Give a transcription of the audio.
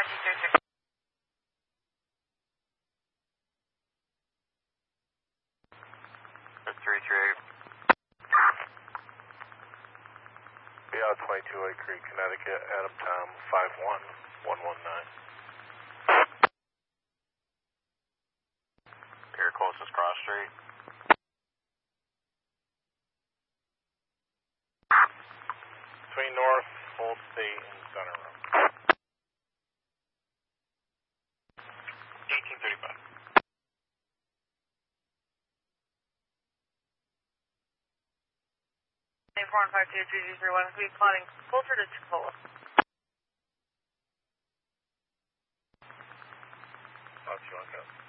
236. That's 338. Yeah, 22 Lake Creek, Connecticut, Adam Tom 51119. Your closest cross street. Between North, Old State, and Center Road. 1835. Name 4152331. We'll be plotting closer to Chipola. Oh, you want to go?